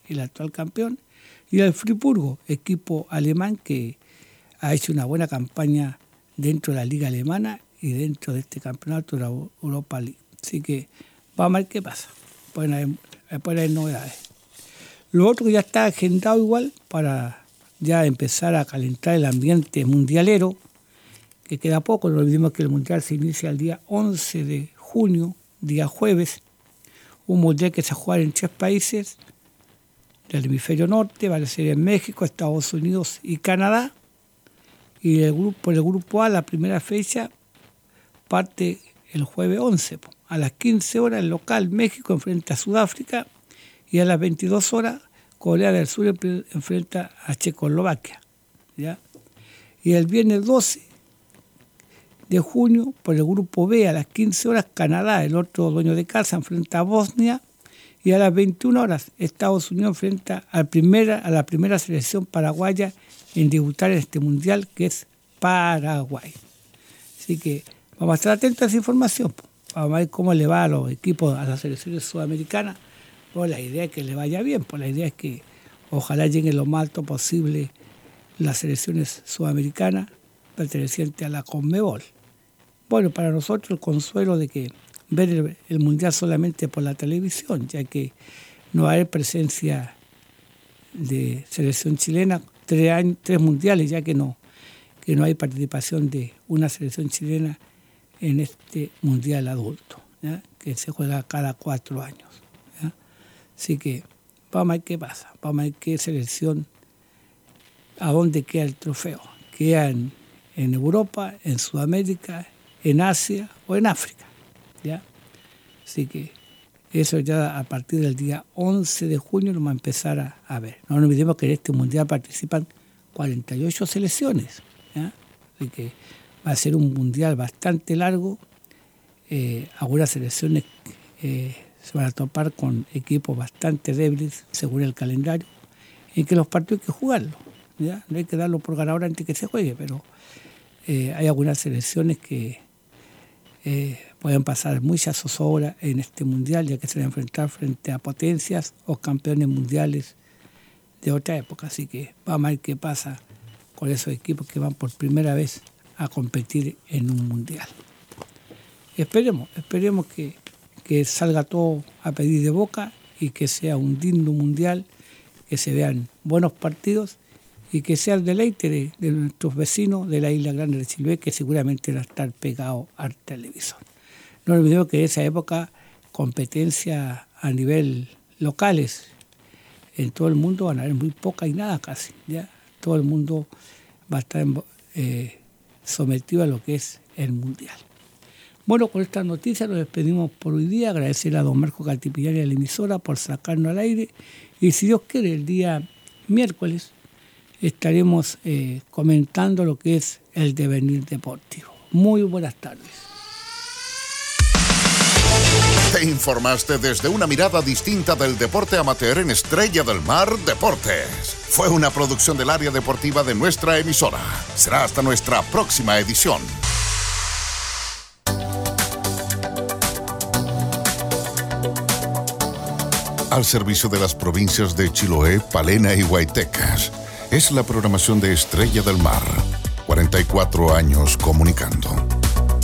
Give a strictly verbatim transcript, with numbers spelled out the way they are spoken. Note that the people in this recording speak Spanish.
el actual campeón, y el Friburgo, equipo alemán que ha hecho una buena campaña dentro de la liga alemana y dentro de este campeonato de la Europa League. Así que vamos a ver qué pasa. Pueden haber, pueden haber novedades. Lo otro que ya está agendado igual para ya empezar a calentar el ambiente mundialero, que queda poco. No olvidemos que el mundial se inicia el día once de junio, día jueves. Un mundial que se va a jugar en tres países del hemisferio norte, va a ser en México, Estados Unidos y Canadá. Y el grupo, el grupo A, la primera fecha, parte el jueves once. A las quince horas el local México enfrenta a Sudáfrica y a las veintidós horas Corea del Sur enfrenta a Checoslovaquia. ¿Ya? Y el viernes doce de junio, por el grupo B, a las quince horas, Canadá, el otro dueño de casa, enfrenta a Bosnia, y a las veintiuna horas, Estados Unidos enfrenta a, primera, a la primera selección paraguaya en debutar en este mundial, que es Paraguay. Así que vamos a estar atentos a esa información. Vamos a ver cómo le va a los equipos, a las selecciones sudamericanas. Pues la idea es que le vaya bien, pues la idea es que ojalá lleguen lo más alto posible las selecciones sudamericanas pertenecientes a la Conmebol. Bueno, para nosotros el consuelo de que ver el, el mundial solamente por la televisión, ya que no va a haber presencia de selección chilena, tres, años, tres mundiales, ya que no, que no hay participación de una selección chilena en este mundial adulto, ¿ya? Que se juega cada cuatro años. ¿Ya? Así que vamos a ver qué pasa, vamos a ver qué selección, a dónde queda el trofeo. Queda en, en Europa, en Sudamérica, en Asia o en África. ¿Ya? Así que eso ya a partir del día once de junio lo vamos a empezar a, a ver. No nos olvidemos que en este mundial participan cuarenta y ocho selecciones. ¿Ya? Así que va a ser un mundial bastante largo. Eh, algunas selecciones eh, se van a topar con equipos bastante débiles según el calendario, en que los partidos hay que jugarlos. ¿Ya? No hay que darlo por ganador antes que se juegue, pero eh, hay algunas selecciones que eh, pueden pasar muchas zozobras en este mundial, ya que se van a enfrentar frente a potencias o campeones mundiales de otra época. Así que vamos a ver qué pasa con esos equipos que van por primera vez a competir en un mundial. Esperemos, esperemos que, que salga todo a pedir de boca y que sea un digno mundial, que se vean buenos partidos y que sea el deleite de, de nuestros vecinos de la Isla Grande de Chiloé, que seguramente van a estar pegados al televisor. No olvidemos que en esa época competencia a nivel locales en todo el mundo van a haber muy poca y nada casi. ¿Ya? Todo el mundo va a estar eh, sometido a lo que es el mundial. Bueno, con estas noticias nos despedimos por hoy día. Agradecer a don Marco Cantipillán y a la emisora por sacarnos al aire. Y si Dios quiere, el día miércoles estaremos eh, comentando lo que es el devenir deportivo. Muy buenas tardes. Te informaste desde una mirada distinta del deporte amateur en Estrella del Mar Deportes. Fue una producción del área deportiva de nuestra emisora. Será hasta nuestra próxima edición. Al servicio de las provincias de Chiloé, Palena y Huaytecas. Es la programación de Estrella del Mar. cuarenta y cuatro años comunicando.